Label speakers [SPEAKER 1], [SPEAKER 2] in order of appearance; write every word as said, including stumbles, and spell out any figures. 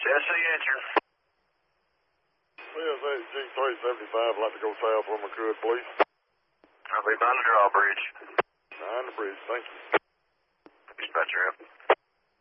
[SPEAKER 1] Tennessee answer.
[SPEAKER 2] C S eight G three seventy-five, I'd like to go south when we could, please.
[SPEAKER 1] I'll be behind the drawbridge.
[SPEAKER 2] Behind the bridge, thank you.